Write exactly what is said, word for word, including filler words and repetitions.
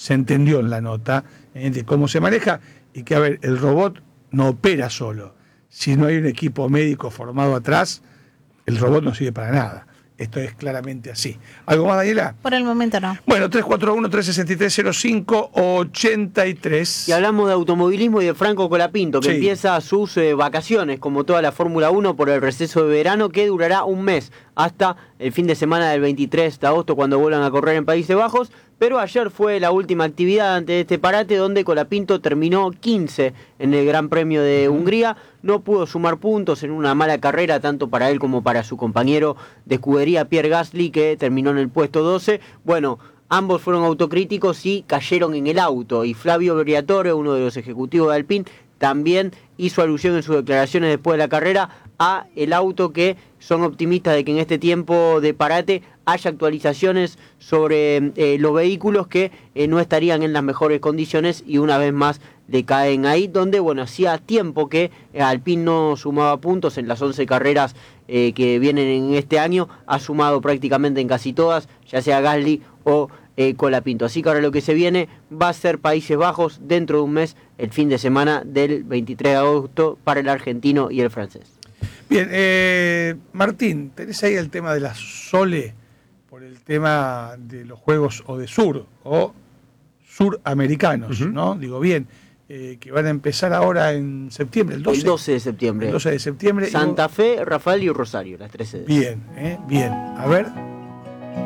se entendió en la nota, eh, de cómo se maneja, y que, a ver, el robot no opera solo. Si no hay un equipo médico formado atrás, el robot no sirve para nada. Esto es claramente así. ¿Algo más, Daniela? Por el momento no. Bueno, tres cuatro uno, tres seis tres, cero cinco ocho tres. Y hablamos de automovilismo y de Franco Colapinto, que Sí. empieza sus eh, vacaciones, como toda la Fórmula uno, por el receso de verano, que durará un mes, hasta el fin de semana del veintitrés de agosto, cuando vuelvan a correr en Países Bajos. Pero ayer fue la última actividad ante este parate, donde Colapinto terminó quince en el Gran Premio de Hungría. No pudo sumar puntos en una mala carrera, tanto para él como para su compañero de escudería Pierre Gasly, que terminó en el puesto doce. Bueno, ambos fueron autocríticos y cayeron en el auto. Y Flavio Briatore, uno de los ejecutivos de Alpine, también hizo alusión en sus declaraciones después de la carrera a el auto, que son optimistas de que en este tiempo de parate haya actualizaciones sobre eh, los vehículos que eh, no estarían en las mejores condiciones, y una vez más le caen ahí, donde bueno, hacía tiempo que eh, Alpine no sumaba puntos en las once carreras eh, que vienen en este año. Ha sumado prácticamente en casi todas, ya sea Gasly o eh, Colapinto. Así que ahora lo que se viene va a ser Países Bajos dentro de un mes, el fin de semana del veintitrés de agosto, para el argentino y el francés. Bien, eh, Martín, tenés ahí el tema de la Sole, por el tema de los Juegos o de Sur, o suramericanos, uh-huh. ¿no? Digo bien, eh, que van a empezar ahora en septiembre, el doce. El doce de septiembre. El doce de septiembre. Santa Fe, Rafael y Rosario, las tres sedes. Bien, eh, bien. A ver...